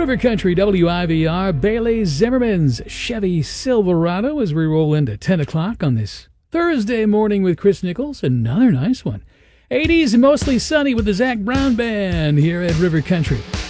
River Country WIVR, Bailey Zimmerman's Chevy Silverado as we roll into 10 o'clock on this Thursday morning with Chris Nichols. Another nice one. 80s and mostly sunny with the Zac Brown Band here at River Country.